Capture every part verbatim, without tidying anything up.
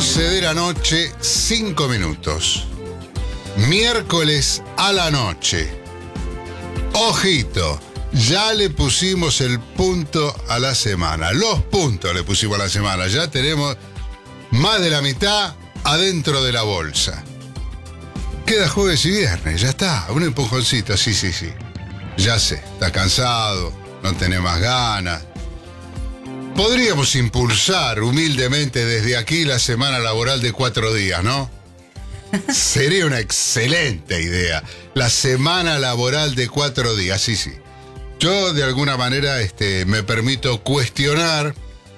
once de la noche, cinco minutos. Miércoles a la noche. Ojito, ya le pusimos el punto a la semana. Los puntos le pusimos a la semana. Ya tenemos más de la mitad adentro de la bolsa. Queda jueves y viernes, ya está. Un empujoncito, sí, sí, sí. Ya sé, está cansado, no tenés más ganas. Podríamos impulsar humildemente desde aquí la semana laboral de cuatro días, ¿no? Sería una excelente idea. La semana laboral de cuatro días, sí, sí. Yo de alguna manera este, me permito cuestionar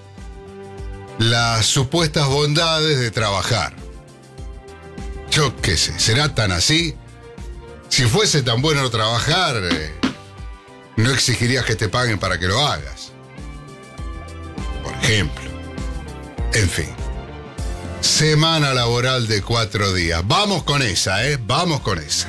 las supuestas bondades de trabajar. Yo qué sé, ¿será tan así? Si fuese tan bueno trabajar, eh, no exigirías que te paguen para que lo hagas. Por ejemplo. En fin. Semana laboral de cuatro días. Vamos con esa, ¿eh? Vamos con esa.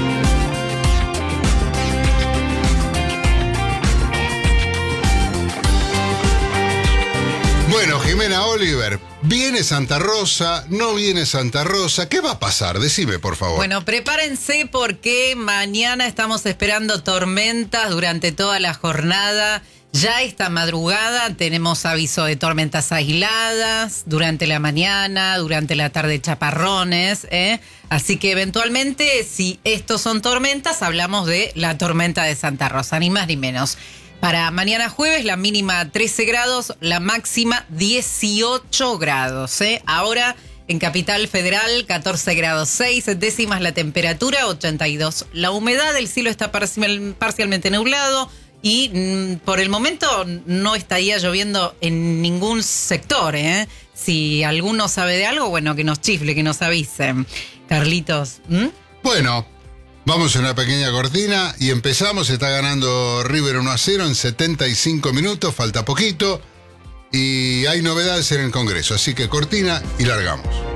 Bueno, Jimena Oliver, ¿viene Santa Rosa? ¿No viene Santa Rosa? ¿Qué va a pasar? Decime, por favor. Bueno, prepárense porque mañana estamos esperando tormentas durante toda la jornada. Ya esta madrugada tenemos aviso de tormentas aisladas, durante la mañana, durante la tarde chaparrones, ¿eh? Así que eventualmente, si estos son tormentas, hablamos de la tormenta de Santa Rosa, ni más ni menos. Para mañana jueves, la mínima trece grados, la máxima dieciocho grados, ¿eh? Ahora, en Capital Federal, catorce grados seis décimas la temperatura, ochenta y dos. La humedad, el cielo está parcial, parcialmente nublado. Y mm, por el momento no estaría lloviendo en ningún sector, ¿eh? Si alguno sabe de algo, bueno, que nos chifle, que nos avisen. Carlitos. ¿Mm? Bueno, vamos a una pequeña cortina y empezamos. Está ganando River uno a cero en setenta y cinco minutos, falta poquito. Y hay novedades en el Congreso, así que cortina y largamos.